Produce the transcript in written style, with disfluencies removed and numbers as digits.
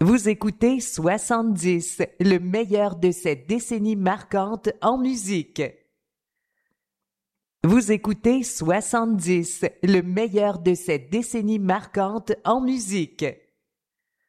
Vous écoutez 70, le meilleur de cette décennie marquante en musique. Vous écoutez 70, le meilleur de cette décennie marquante en musique.